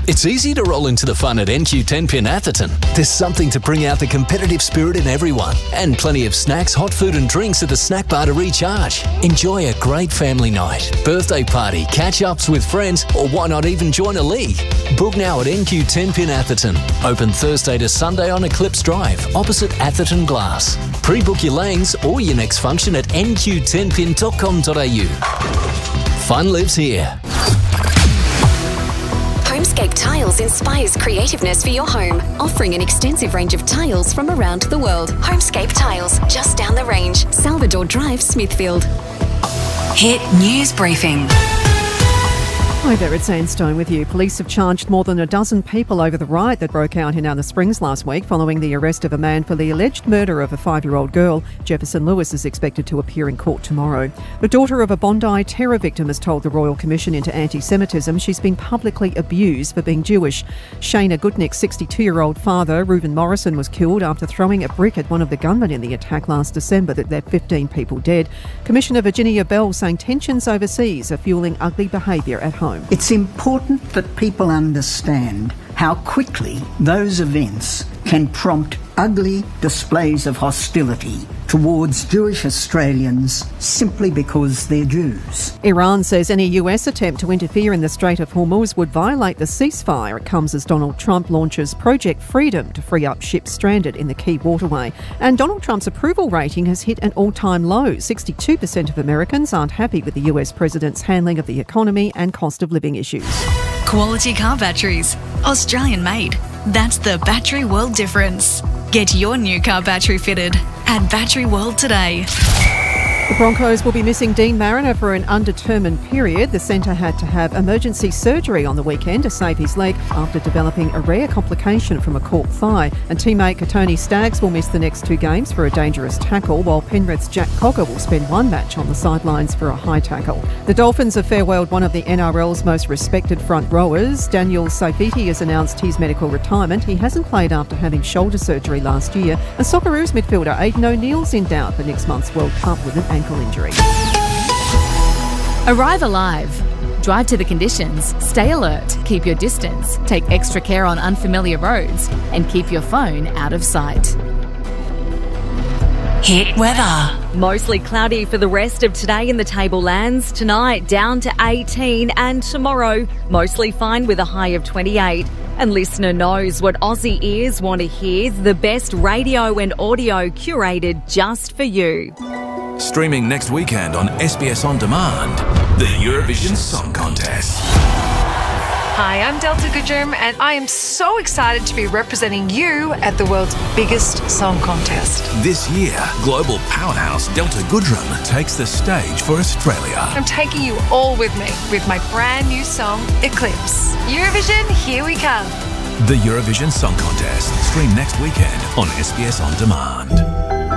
It's easy to roll into the fun at NQ10 Pin Atherton. There's something to bring out the competitive spirit in everyone, and plenty of snacks, hot food and drinks at the snack bar to recharge. Enjoy a great family night, birthday party, catch-ups with friends, or why not even join a league? Book now at NQ10 Pin Atherton. Open Thursday to Sunday on Eclipse Drive, opposite Atherton Glass. Pre-book your lanes or your next function at nq10pin.com.au. Fun lives here. Homescape Tiles inspires creativeness for your home, offering an extensive range of tiles from around the world. Homescape Tiles, just down the range, Salvador Drive, Smithfield. Hit News Briefing. Hi there, it's Anne Stone with you. Police have charged more than a dozen people over the riot that broke out in Alice Springs last week following the arrest of a man for the alleged murder of a 5-year-old girl. Jefferson Lewis is expected to appear in court tomorrow. The daughter of a Bondi terror victim has told the Royal Commission into Anti-Semitism she's been publicly abused for being Jewish. Shana Gutnick's 62-year-old father, Reuven Morrison, was killed after throwing a brick at one of the gunmen in the attack last December that left 15 people dead. Commissioner Virginia Bell saying tensions overseas are fueling ugly behaviour at home. It's important that people understand how quickly those events can prompt ugly displays of hostility towards Jewish Australians simply because they're Jews. Iran says any US attempt to interfere in the Strait of Hormuz would violate the ceasefire. It comes as Donald Trump launches Project Freedom to free up ships stranded in the key waterway. And Donald Trump's approval rating has hit an all-time low. 62% of Americans aren't happy with the US president's handling of the economy and cost of living issues. Quality car batteries. Australian made. That's the Battery World difference. Get your new car battery fitted at Battery World today. The Broncos will be missing Dean Mariner for an undetermined period. The centre had to have emergency surgery on the weekend to save his leg after developing a rare complication from a cork thigh. And teammate Katoni Staggs will miss the next 2 games for a dangerous tackle, while Penrith's Jack Cogger will spend 1 match on the sidelines for a high tackle. The Dolphins have farewelled one of the NRL's most respected front rowers. Daniel Saifiti has announced his medical retirement. He hasn't played after having shoulder surgery last year. And Socceroos midfielder Aidan O'Neill's in doubt for next month's World Cup with an ankle injury. Arrive alive. Drive to the conditions, stay alert, keep your distance, take extra care on unfamiliar roads, and keep your phone out of sight. Hit weather. Mostly cloudy for the rest of today in the Tablelands. Tonight down to 18, and tomorrow mostly fine with a high of 28. And listener knows what Aussie ears want to hear, the best radio and audio curated just for you. Streaming next weekend on SBS On Demand, the Eurovision Song Contest. Hi, I'm Delta Goodgerm, and I am so excited to be representing you at the world's biggest song contest. This year, global powerhouse Delta Goodgerm takes the stage for Australia. I'm taking you all with me with my brand new song, Eclipse. Eurovision, here we come. The Eurovision Song Contest. Stream next weekend on SBS On Demand.